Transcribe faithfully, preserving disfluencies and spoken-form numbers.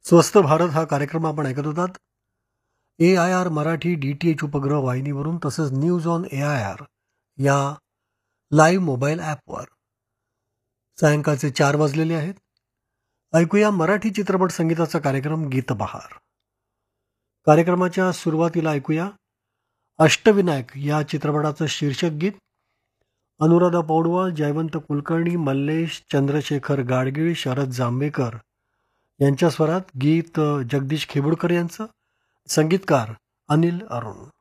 स्वस्त भारत हा कार्यक्रम आपण ऐकत होतात ए I R Marathi D T H उपग्रह वाहिनीवरून, तसंच news on A I R या लाईव्ह मोबाईल ॲपवर. सायंकाळचे चार वाजलेले आहेत. ऐकूया मराठी चित्रपट संगीताचा कार्यक्रम गीतबहार. कार्यक्रमाच्या सुरुवातीला ऐकूया अष्टविनायक या चित्रपटाचं शीर्षक गीत. अनुराधा पौडवाल, जयवंत कुलकर्णी, मल्लेश चंद्रशेखर गाडगीळ, शरद जांभेकर यांच्या स्वरात गीत जगदीश खेबुडकर यांचं, संगीतकार अनिल अरुण.